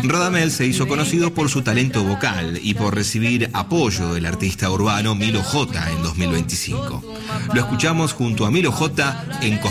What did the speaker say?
Radamel se hizo conocido por su talento vocal y por recibir apoyo del artista urbano Milo J en 2025. Lo escuchamos junto a Milo J en Costa